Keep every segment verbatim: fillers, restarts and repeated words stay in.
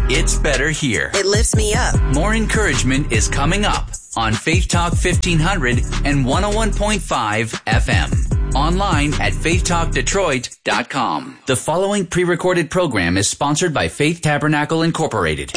It's better here. It lifts me up. More encouragement is coming up on Faith Talk fifteen hundred and one oh one point five F M. Online at faith talk detroit dot com. The following pre-recorded program is sponsored by Faith Tabernacle Incorporated.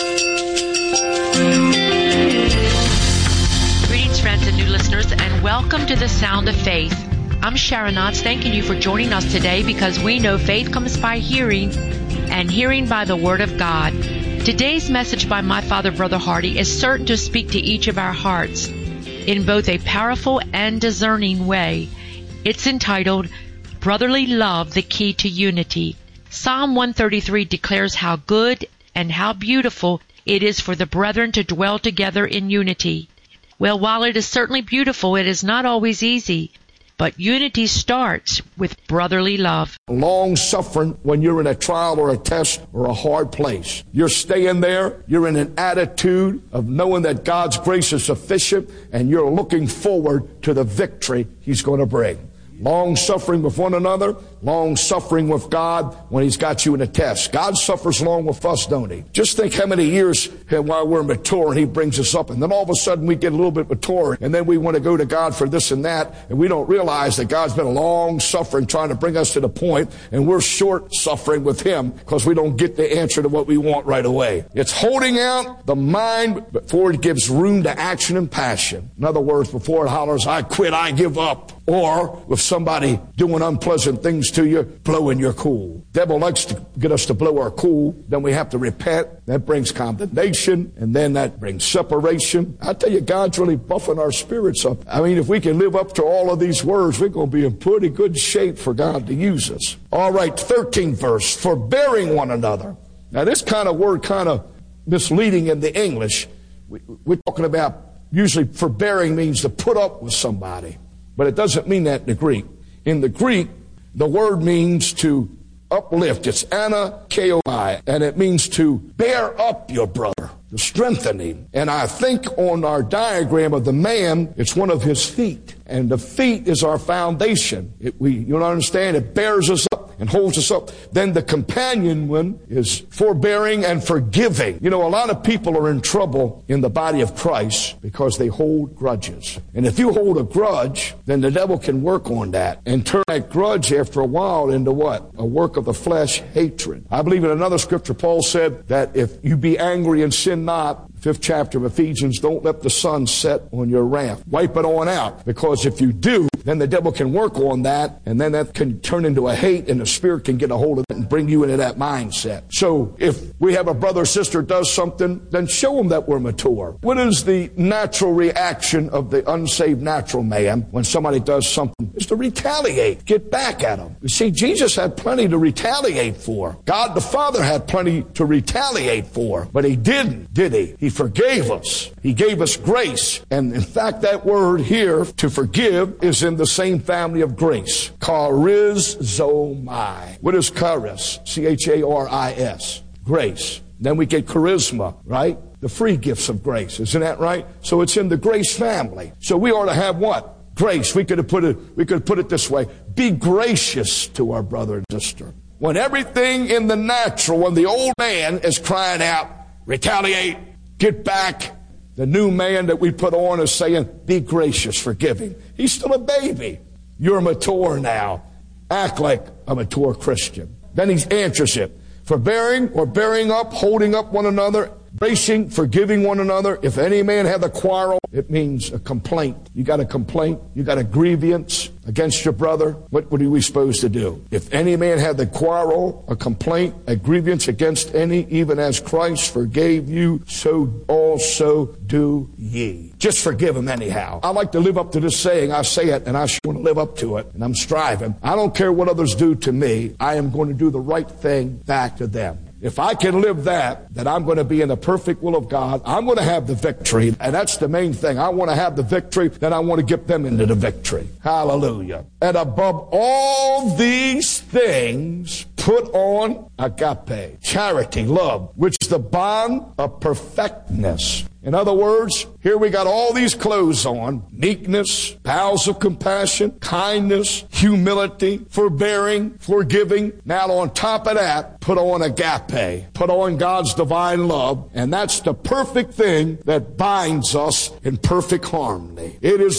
Greetings, friends and new listeners, and welcome to the Sound of Faith. I'm Sharon Knotts, thanking you for joining us today because we know faith comes by hearing and hearing by the Word of God. Today's message by my father, Brother Hardy, is certain to speak to each of our hearts in both a powerful and discerning way. It's entitled, Brotherly Love, the Key to Unity. Psalm one thirty-three declares how good and how beautiful it is for the brethren to dwell together in unity. Well, while it is certainly beautiful, it is not always easy. But unity starts with brotherly love. Long suffering when you're in a trial or a test or a hard place. You're staying there. You're in an attitude of knowing that God's grace is sufficient and you're looking forward to the victory He's going to bring. Long suffering with one another, long suffering with God when He's got you in a test. God suffers long with us, don't He? Just think how many years while we're mature and He brings us up, and then all of a sudden we get a little bit mature, and then we want to go to God for this and that, and we don't realize that God's been long suffering trying to bring us to the point, and we're short suffering with Him because we don't get the answer to what we want right away. It's holding out the mind before it gives room to action and passion. In other words, before it hollers, I quit, I give up. Or with somebody doing unpleasant things to you, blowing your cool. Devil likes to get us to blow our cool. Then we have to repent. That brings condemnation. And then that brings separation. I tell you, God's really buffing our spirits up. I mean, if we can live up to all of these words, we're going to be in pretty good shape for God to use us. All right, thirteenth verse, forbearing one another. Now, this kind of word kind of misleading in the English. We're talking about, usually forbearing means to put up with somebody. But it doesn't mean that in the Greek. In the Greek, the word means to uplift. It's anakaioi, and it means to bear up your brother, to strengthen him. And I think on our diagram of the man, it's one of his feet. And the feet is our foundation. It, we, you don't understand? It bears us up and holds us up. Then the companion one is forbearing and forgiving. You know, a lot of people are in trouble in the body of Christ because they hold grudges. And if you hold a grudge, then the devil can work on that and turn that grudge after a while into what? A work of the flesh, hatred. I believe in another scripture, Paul said that if you be angry and sin not, fifth chapter of Ephesians, don't let the sun set on your wrath. Wipe it on out, because if you do, then the devil can work on that, and then that can turn into a hate, and the Spirit can get a hold of it and bring you into that mindset. So if we have a brother or sister does something, then show them that we're mature. What is the natural reaction of the unsaved natural man when somebody does something? Is to retaliate, get back at them. You see, Jesus had plenty to retaliate for. God the Father had plenty to retaliate for, but He didn't, did He? He forgave us. He gave us grace. And in fact, that word here, to forgive, is in the same family of grace. Charizomai. What is charis? C H A R I S. Grace. Then we get charisma, right? The free gifts of grace. Isn't that right? So it's in the grace family. So we ought to have what? Grace. We could have put it, we could put it this way. Be gracious to our brother and sister. When everything in the natural, when the old man is crying out, retaliate, get back, the new man that we put on is saying, be gracious, forgive him. He's still a baby. You're mature now. Act like a mature Christian. Then he answers it. Forbearing or bearing up, holding up one another, bracing, forgiving one another. If any man hath a quarrel, it means a complaint. You got a complaint, you got a grievance against your brother. What, what are we supposed to do? If any man hath a quarrel, a complaint, a grievance against any, even as Christ forgave you, so also do ye. Just forgive him anyhow. I like to live up to this saying. I say it, and I sure want to live up to it, and I'm striving. I don't care what others do to me. I am going to do the right thing back to them. If I can live that, then I'm going to be in the perfect will of God. I'm going to have the victory. And that's the main thing. I want to have the victory. Then I want to get them into the victory. Hallelujah. And above all these things, Put on agape, charity, love, which is the bond of perfectness. In other words, here we got all these clothes on: meekness, bowels of compassion, kindness, humility, forbearing, forgiving. Now on top of that, put on agape, put on God's divine love, and that's the perfect thing that binds us in perfect harmony. It is